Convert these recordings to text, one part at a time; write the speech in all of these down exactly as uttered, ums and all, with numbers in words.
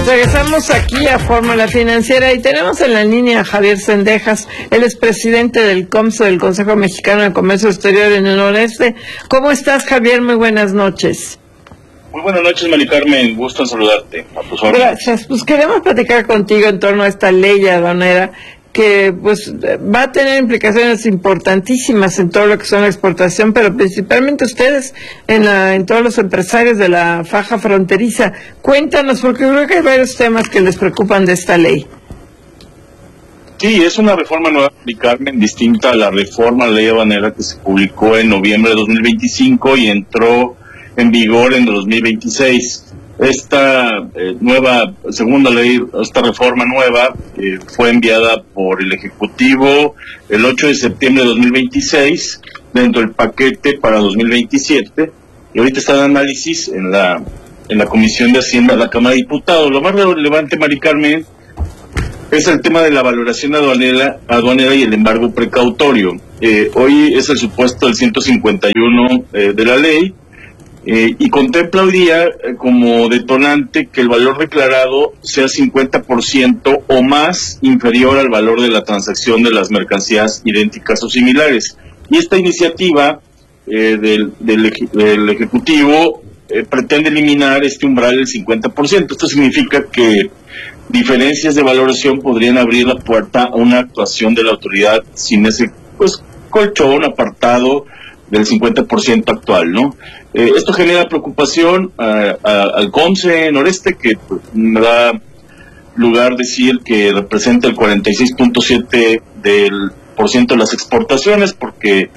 Regresamos aquí a Fórmula Financiera y tenemos en la línea a Javier Cendejas, él es presidente del COMSO, del Consejo Mexicano de Comercio Exterior en el Noreste. ¿Cómo estás, Javier? Muy buenas noches. Muy buenas noches, Mari Carmen, gusto en saludarte. A tus órdenes. Gracias. Pues queremos platicar contigo en torno a esta ley aduanera que pues va a tener implicaciones importantísimas en todo lo que son la exportación, pero principalmente ustedes en la en todos los empresarios de la faja fronteriza. Cuéntanos, porque creo que hay varios temas que les preocupan de esta ley. Sí, es una reforma nueva, Mari Carmen, distinta a la reforma a la ley aduanera que se publicó en noviembre de dos mil veinticinco y entró en vigor en dos mil veintiséis. Esta eh, nueva segunda ley, esta reforma nueva, eh, fue enviada por el Ejecutivo el ocho de septiembre de dos mil veintiséis dentro del paquete para dos mil veintisiete y ahorita está en análisis en la en la Comisión de Hacienda de la Cámara de Diputados. Lo más relevante, Mari Carmen, es el tema de la valoración aduanera, aduanera y el embargo precautorio. Eh, hoy es el supuesto del ciento cincuenta y uno eh, de la ley. Eh, y contempla hoy día eh, como detonante que el valor declarado sea cincuenta por ciento o más inferior al valor de la transacción de las mercancías idénticas o similares. Y esta iniciativa eh, del, del, del Ejecutivo eh, pretende eliminar este umbral del cincuenta por ciento. Esto significa que diferencias de valoración podrían abrir la puerta a una actuación de la autoridad sin ese pues colchón apartado del cincuenta por ciento actual, ¿no? Eh, esto genera preocupación a, a, al COMSE Noreste, que pues, me da lugar decir que representa el cuarenta y seis punto siete del por ciento de las exportaciones, porque eh,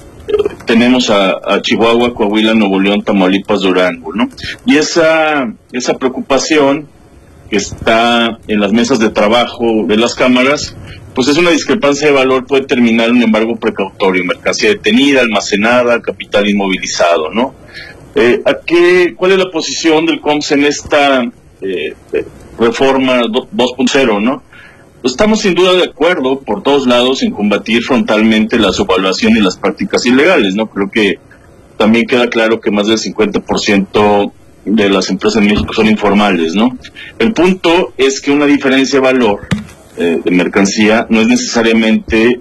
tenemos a, a Chihuahua, Coahuila, Nuevo León, Tamaulipas, Durango, ¿no? Y esa esa preocupación que está en las mesas de trabajo de las cámaras, pues es una discrepancia de valor, puede terminar en un embargo precautorio, mercancía detenida, almacenada, capital inmovilizado, ¿no? Eh, ¿a qué, ¿Cuál es la posición del COMSE en esta eh, reforma dos punto cero, no? Pues estamos sin duda de acuerdo por todos lados en combatir frontalmente la subvaluación y las prácticas ilegales, ¿no? Creo que también queda claro que más del cincuenta por ciento de las empresas en México son informales, ¿no? El punto es que una diferencia de valor eh, de mercancía no es necesariamente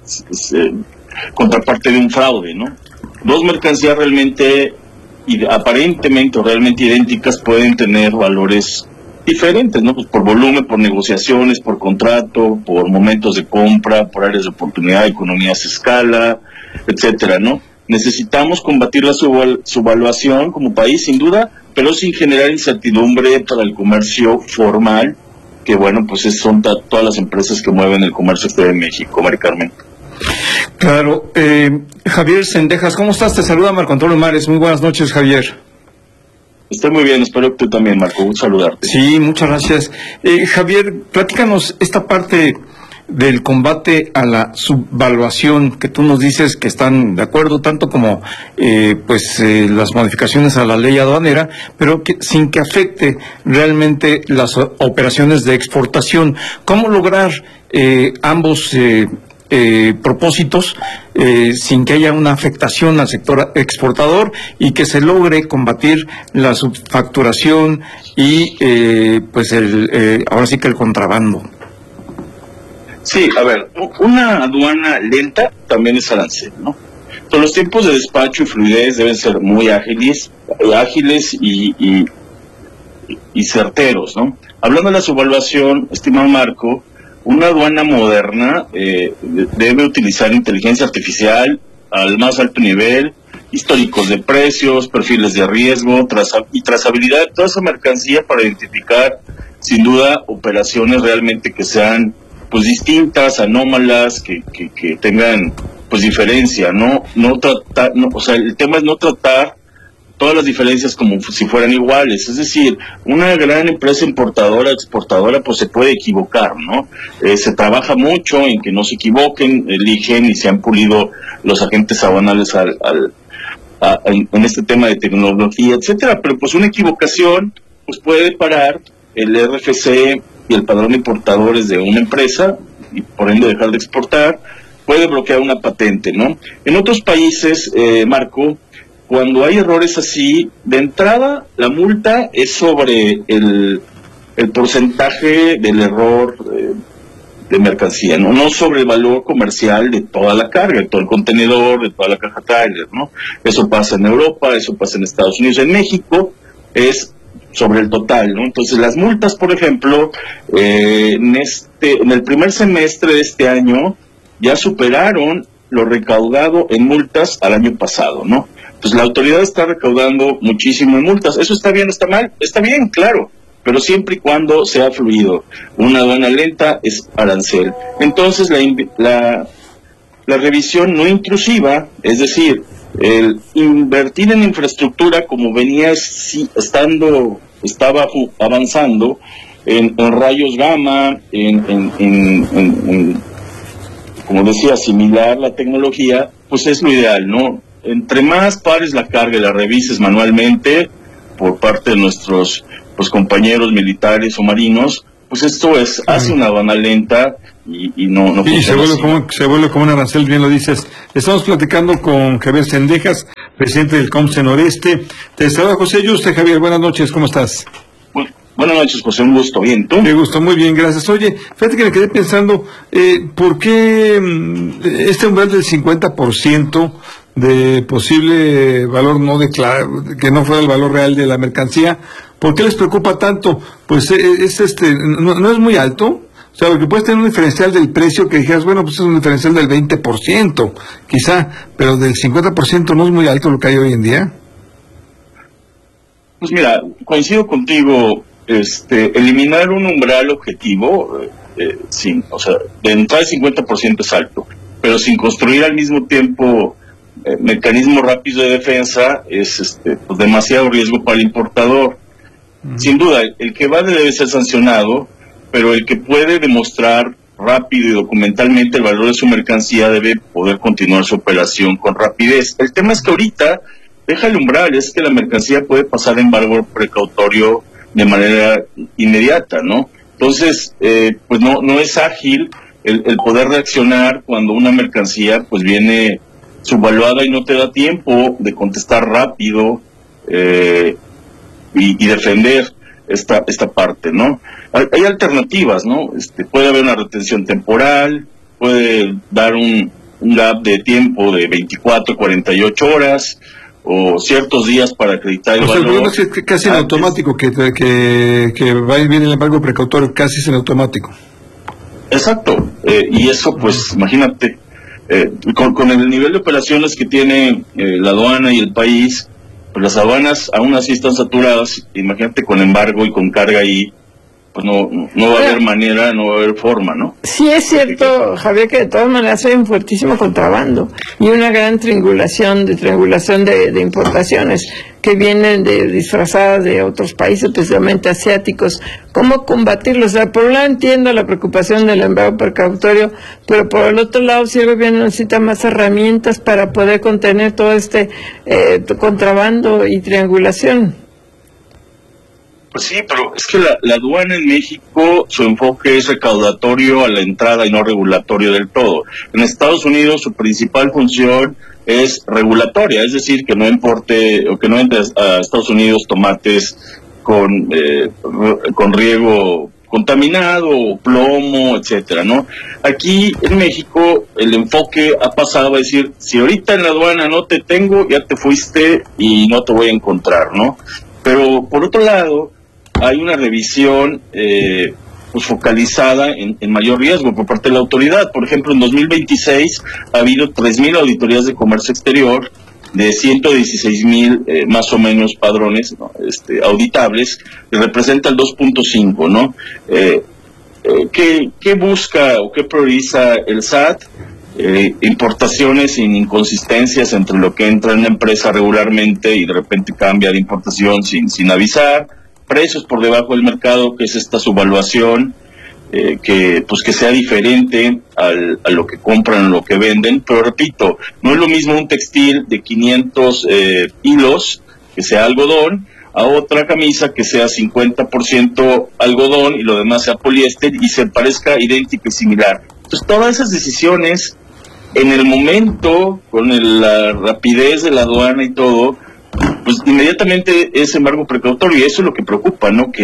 eh, contraparte de un fraude, ¿no? Dos mercancías realmente y aparentemente o realmente idénticas pueden tener valores diferentes, ¿no? Pues por volumen, por negociaciones, por contrato, por momentos de compra, por áreas de oportunidad, economías a escala, etcétera, ¿no? Necesitamos combatir la subval subvaluación como país, sin duda, pero sin generar incertidumbre para el comercio formal, que bueno, pues es, son todas las empresas que mueven el comercio exterior de México, Mari Carmen. Claro. Eh, Javier Cendejas, ¿cómo estás? Te saluda Marco Antonio Mares. Muy buenas noches, Javier. Estoy muy bien, espero que tú también, Marco. Un saludarte. Sí, muchas gracias. Eh, Javier, platícanos esta parte del combate a la subvaluación, que tú nos dices que están de acuerdo, tanto como eh, pues eh, las modificaciones a la ley aduanera, pero que sin que afecte realmente las operaciones de exportación. ¿Cómo lograr eh, ambos eh, eh, propósitos eh, sin que haya una afectación al sector exportador y que se logre combatir la subfacturación y eh, pues el eh, ahora sí que el contrabando? Sí, a ver, una aduana lenta también es arancel, ¿no? Entonces, los tiempos de despacho y fluidez deben ser muy ágiles, ágiles y, y, y certeros, ¿no? Hablando de la subvaluación, estimado Marco, una aduana moderna eh, debe utilizar inteligencia artificial al más alto nivel, históricos de precios, perfiles de riesgo traza y trazabilidad de toda esa mercancía para identificar, sin duda, operaciones realmente que sean pues distintas, anómalas, que, que, que tengan pues diferencia, no no tratar, no, o sea, el tema es no tratar todas las diferencias como si fueran iguales, es decir, una gran empresa importadora, exportadora, pues se puede equivocar, ¿no? Eh, se trabaja mucho en que no se equivoquen, eligen y se han pulido los agentes aduanales al, al, a, en, en este tema de tecnología, etcétera, pero pues una equivocación pues puede parar el R F C y el padrón de importadores de una empresa y por ende dejar de exportar, puede bloquear una patente, ¿no? En otros países, eh, Marco, cuando hay errores así, de entrada la multa es sobre el el porcentaje del error eh, de mercancía, ¿no? No sobre el valor comercial de toda la carga, de todo el contenedor, de toda la caja trailer, ¿no? Eso pasa en Europa, eso pasa en Estados Unidos. En México es sobre el total, ¿no? Entonces las multas, por ejemplo, eh, en este, en el primer semestre de este año ya superaron lo recaudado en multas al año pasado, ¿no? Entonces la autoridad está recaudando muchísimo en multas. ¿Eso está bien o está mal? Está bien, claro, pero siempre y cuando sea fluido. Una aduana lenta es arancel. Entonces la, la, la revisión no intrusiva, es decir, el invertir en infraestructura como venía si, estando, estaba avanzando en, en rayos gamma, en, en, en, en, en, como decía, asimilar la tecnología, pues es lo ideal, ¿no? Entre más pares la carga y la revises manualmente por parte de nuestros pues compañeros militares o marinos, pues esto es hace una aduana lenta y, y no, no y se vuelve, como, se vuelve como un arancel, bien lo dices. Estamos platicando con Javier Cendejas, presidente del COMCE Noreste. Te saluda José Yuste. Javier, buenas noches, ¿cómo estás? Bueno, buenas noches, José, un gusto. Bien, ¿tú? Me gusto, muy bien, gracias. Oye, fíjate que me quedé pensando, eh, ¿por qué este umbral del cincuenta por ciento de posible valor no declarado, que no fuera el valor real de la mercancía? ¿Por qué les preocupa tanto? Pues es este, no, no es muy alto. O sea, porque puedes tener un diferencial del precio que dijeras, bueno, pues es un diferencial del veinte por ciento, quizá, pero del cincuenta por ciento no es muy alto lo que hay hoy en día. Pues mira, coincido contigo, este, eliminar un umbral objetivo, eh, sin, o sea, de entrada el cincuenta por ciento es alto, pero sin construir al mismo tiempo eh, mecanismos rápidos de defensa es este, pues demasiado riesgo para el importador. Uh-huh. Sin duda, el que va debe ser sancionado, pero el que puede demostrar rápido y documentalmente el valor de su mercancía debe poder continuar su operación con rapidez. El tema es que ahorita, deja el umbral, es que la mercancía puede pasar embargo precautorio de manera inmediata, ¿no? Entonces, eh, pues no no es ágil el, el poder reaccionar cuando una mercancía pues viene subvaluada y no te da tiempo de contestar rápido eh, y, y defender esta esta parte, ¿no? Hay, hay alternativas, ¿no? Este, puede haber una retención temporal, puede dar un, un gap de tiempo de veinticuatro, cuarenta y ocho horas, o ciertos días para acreditar el o sea, valor. El problema es que casi en automático, que, que, que va y viene el embargo precautorio, casi es en automático. Exacto, eh, y eso pues imagínate, eh, con, con el nivel de operaciones que tiene eh, la aduana y el país, pues las aduanas aún así están saturadas, imagínate con embargo y con carga ahí, pues no, no va a haber manera, no va a haber forma, ¿no? Sí es cierto, Javier, que de todas maneras hay un fuertísimo contrabando y una gran triangulación de triangulación de, de importaciones que vienen de disfrazadas de otros países, especialmente asiáticos. ¿Cómo combatirlos? O sea, por un lado entiendo la preocupación del embargo precautorio, pero por el otro lado si el gobierno necesita más herramientas para poder contener todo este eh, contrabando y triangulación. Pues sí, pero es que la, la aduana en México, su enfoque es recaudatorio a la entrada y no regulatorio del todo. En Estados Unidos su principal función es regulatoria, es decir, que no importe o que no entre a Estados Unidos tomates con eh, con riego contaminado, plomo, etcétera, ¿no? Aquí en México el enfoque ha pasado a decir, si ahorita en la aduana no te tengo, ya te fuiste y no te voy a encontrar, ¿no? Pero por otro lado, hay una revisión eh, pues focalizada en, en mayor riesgo por parte de la autoridad. Por ejemplo, en dos mil veintiséis ha habido tres mil auditorías de comercio exterior de ciento dieciséis mil eh, más o menos padrones, ¿no? este, auditables, que representa el dos punto cinco, ¿no? Eh, eh, ¿qué, ¿Qué busca o qué prioriza el S A T? Eh, importaciones sin inconsistencias entre lo que entra en la empresa regularmente y de repente cambia de importación sin, sin avisar, precios por debajo del mercado, que es esta subvaluación, eh, que pues que sea diferente al, a lo que compran, lo que venden, pero repito, no es lo mismo un textil de quinientos eh, hilos, que sea algodón, a otra camisa que sea cincuenta por ciento algodón y lo demás sea poliéster y se parezca idéntica y similar. Entonces todas esas decisiones, en el momento, con el, la rapidez de la aduana y todo, pues inmediatamente es embargo precautorio, y eso es lo que preocupa, ¿no? Que,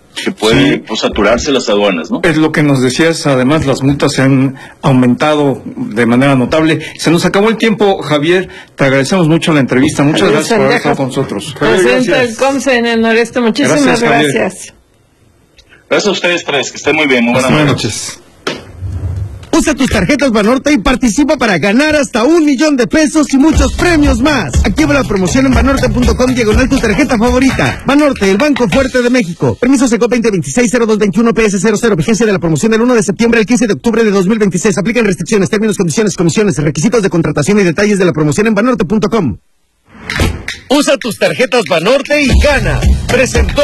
que puede Sí. pues, saturarse las aduanas, ¿no? Es lo que nos decías, además las multas se han aumentado de manera notable. Se nos acabó el tiempo, Javier, te agradecemos mucho la entrevista, muchas Javier gracias por haber Sendejas, estado con nosotros. Javier, Presidente del gracias. COMSE en el noreste, muchísimas Gracias, Javier. gracias. Gracias a ustedes tres, que estén muy bien, muy buenas Buenas noches. noches. Usa tus tarjetas Banorte y participa para ganar hasta un millón de pesos y muchos premios más. Activa la promoción en banorte punto com diagonal tu tarjeta favorita. Banorte, el Banco Fuerte de México. Permiso Seco veinte veintiséis cero dos veintiuno P S cero cero. Vigencia de la promoción del uno de septiembre al quince de octubre de dos mil veintiséis. Aplican restricciones, términos, condiciones, comisiones, requisitos de contratación y detalles de la promoción en banorte punto com. Usa tus tarjetas Banorte y gana. Presentó.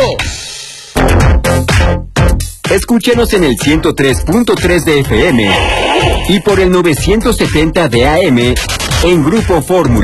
Escúchenos en el ciento tres punto tres de F M y por el novecientos setenta de A M en Grupo Fórmula.